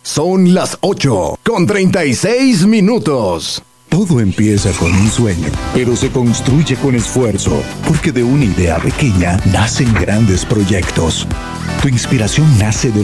Son las 8:36. Todo empieza con un sueño, pero se construye con esfuerzo, porque de una idea pequeña nacen grandes proyectos. Tu inspiración nace de